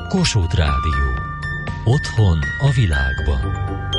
Kossuth Rádió. Otthon a világban.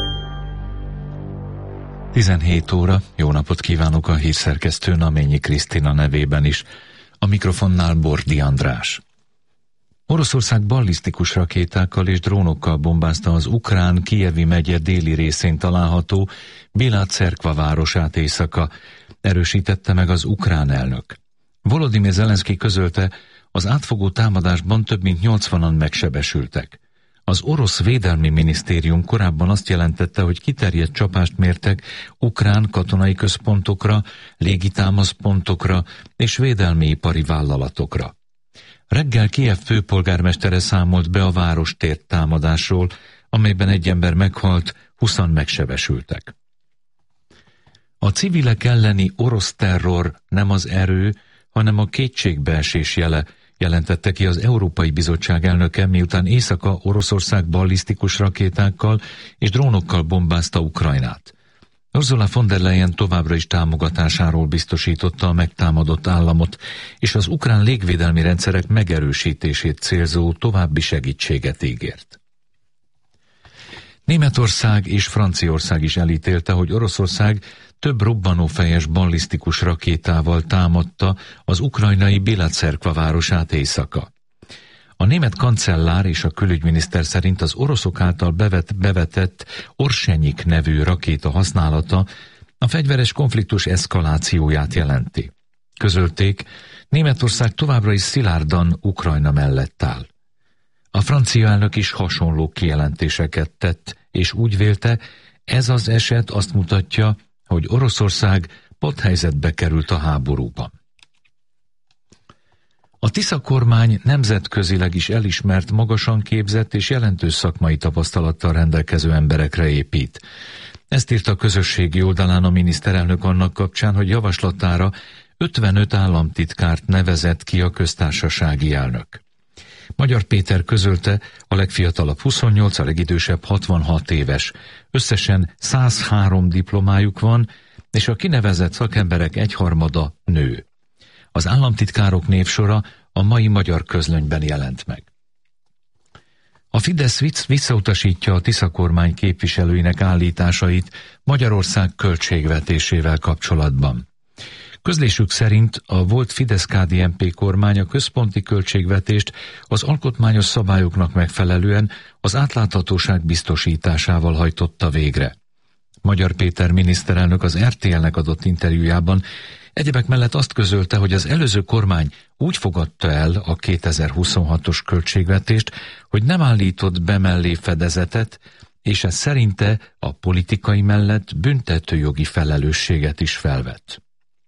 17 óra, jó napot kívánok a hírszerkesztő Naményi Krisztina nevében is. A mikrofonnál Bordi András. Oroszország ballisztikus rakétákkal és drónokkal bombázta az ukrán Kijevi megye déli részén található Bielacerkva városát éjszaka, erősítette meg az ukrán elnök. Volodymyr Zelenszky közölte, az átfogó támadásban több mint 80-an megsebesültek. Az orosz védelmi minisztérium korábban azt jelentette, hogy kiterjedt csapást mértek ukrán katonai központokra, légitámaszpontokra és védelmi ipari vállalatokra. Reggel Kijev főpolgármestere számolt be a város tért támadásról, amelyben egy ember meghalt, 20-an megsebesültek. A civilek elleni orosz terror nem az erő, hanem a kétségbeesés jele, jelentette ki az Európai Bizottság elnöke, miután éjszaka Oroszország ballisztikus rakétákkal és drónokkal bombázta Ukrajnát. Ursula von der Leyen továbbra is támogatásáról biztosította a megtámadott államot, és az ukrán légvédelmi rendszerek megerősítését célzó további segítséget ígért. Németország és Franciaország is elítélte, hogy Oroszország több robbanófejes ballisztikus rakétával támadta az ukrajnai Bielacerkva városát éjszaka. A német kancellár és a külügyminiszter szerint az oroszok által bevetett Orsenyik nevű rakéta használata a fegyveres konfliktus eszkalációját jelenti. Közölték, Németország továbbra is szilárdan Ukrajna mellett áll. A francia elnök is hasonló kijelentéseket tett, és úgy vélte, ez az eset azt mutatja, hogy Oroszország patthelyzetbe került a háborúban. A Tisza kormány nemzetközileg is elismert, magasan képzett és jelentős szakmai tapasztalattal rendelkező emberekre épít. Ezt írta a közösségi oldalán a miniszterelnök annak kapcsán, hogy javaslatára 55 államtitkárt nevezett ki a köztársasági elnök. Magyar Péter közölte, a legfiatalabb 28, a legidősebb 66 éves. Összesen 103 diplomájuk van, és a kinevezett szakemberek egyharmada nő. Az államtitkárok névsora a mai Magyar Közlönyben jelent meg. A Fidesz visszautasítja a Tisza kormány képviselőinek állításait Magyarország költségvetésével kapcsolatban. Közlésük szerint a volt Fidesz-KDNP kormány a központi költségvetést az alkotmányos szabályoknak megfelelően az átláthatóság biztosításával hajtotta végre. Magyar Péter miniszterelnök az RTL-nek adott interjújában egyebek mellett azt közölte, hogy az előző kormány úgy fogadta el a 2026-os költségvetést, hogy nem állított be mellé fedezetet, és ez szerinte a politikai mellett büntetőjogi felelősséget is felvett.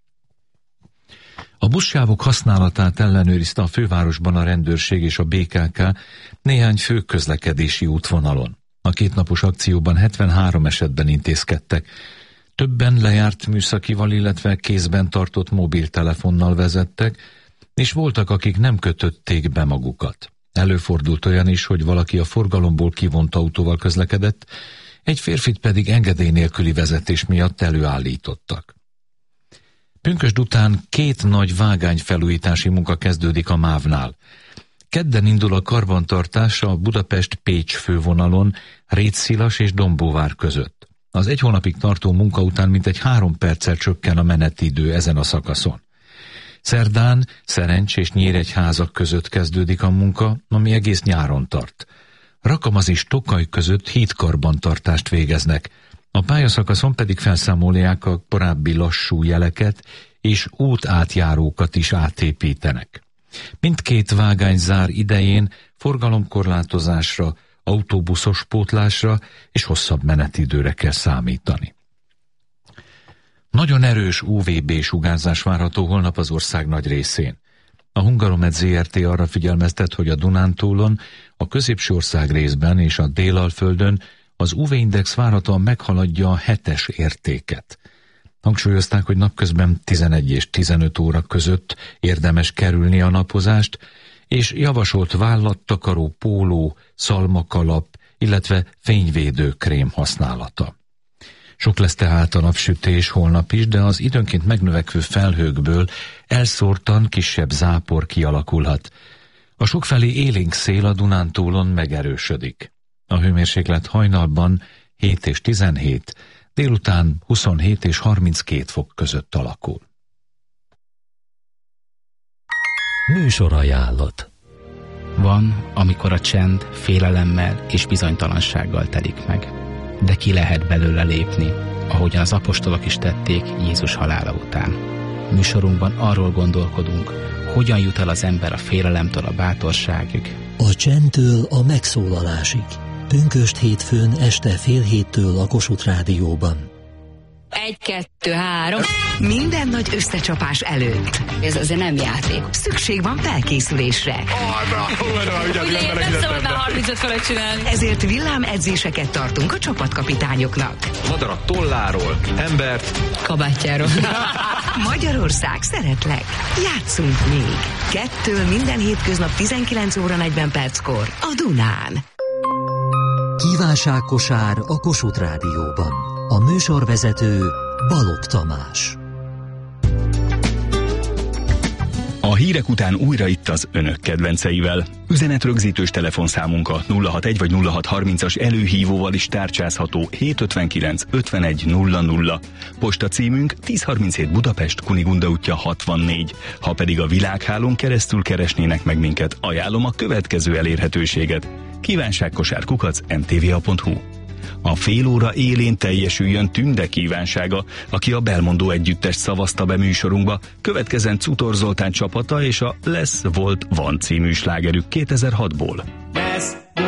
A buszsávok használatát ellenőrizte a fővárosban a rendőrség és a BKK néhány fő közlekedési útvonalon. A kétnapos akcióban 73 esetben intézkedtek. Többen lejárt műszakival, illetve kézben tartott mobiltelefonnal vezettek, és voltak, akik nem kötötték be magukat. Előfordult olyan is, hogy valaki a forgalomból kivont autóval közlekedett, egy férfit pedig engedély nélküli vezetés miatt előállítottak. Pünkösd után 2 nagy vágányfelújítási munka kezdődik a MÁV-nál. Kedden indul a karbantartás a Budapest-Pécs fővonalon, Rétszilas és Dombóvár között. Az 1 hónapig tartó munka után mintegy 3 perccel csökken a menetidő ezen a szakaszon. Szerdán Szerencs és Nyíregyháza között kezdődik a munka, ami egész nyáron tart. Rakamaz és Tokaj között hídkarbantartást végeznek, a pályaszakaszon pedig felszámolják a korábbi lassú jeleket és útátjárókat is átépítenek. Mindkét vágányzár idején forgalomkorlátozásra, autóbuszos pótlásra és hosszabb menetidőre kell számítani. Nagyon erős UVB-sugárzás várható holnap az ország nagy részén. A Hungaromed Zrt. Arra figyelmeztet, hogy a Dunántúlon, a középső ország részben és a Délalföldön az UV-index várhatóan meghaladja a 7-es értéket. Hangsúlyozták, hogy napközben 11 és 15 óra között érdemes kerülni a napozást, és javasolt vállattakaró, póló, szalmakalap, illetve fényvédő krém használata. Sok lesz tehát a napsütés holnap is, de az időnként megnövekvő felhőkből elszórtan kisebb zápor kialakulhat. A sokfelé élénk szél a Dunántúlon megerősödik. A hőmérséklet hajnalban 7 és 17, délután 27 és 32 fok között alakul. Műsorajánlat. Van, amikor a csend félelemmel és bizonytalansággal telik meg, de ki lehet belőle lépni, ahogyan az apostolok is tették Jézus halála után. Műsorunkban arról gondolkodunk, hogyan jut el az ember a félelemtől a bátorságig. A csendtől a megszólalásig. Pünkösd hétfőn este 6:30 a Kossuth Rádióban. 1, 2, 3. Minden nagy összecsapás előtt. Ez azért nem játék. Szükség van felkészülésre. Ugye, nem szabad már 35 felett csinálni. Ezért villámedzéseket tartunk a csapatkapitányoknak. Madarat tolláról, embert kabátjáról. Magyarország, szeretlek. Játszunk még. 2 minden hétköznap 19 óra 40 perckor a Dunán. Kívánságkosár a Kossuth Rádióban. A műsorvezető Balogh Tamás. A hírek után újra itt az önök kedvenceivel. Üzenetrögzítős telefonszámunk a 061 vagy 0630-as előhívóval is tárcsázható 759 51 00. Posta címünk 1037 Budapest, Kunigunda útja 64. Ha pedig a világhálón keresztül keresnének meg minket, ajánlom a következő elérhetőséget: kívánságkosár@mtva.hu. A fél óra élén teljesüljön Tünde kívánsága, aki a Belmondó együttest szavazta be műsorunkba, következzen Cutor Zoltán csapata és a Lesz, Volt, Van című slágerük 2006-ból.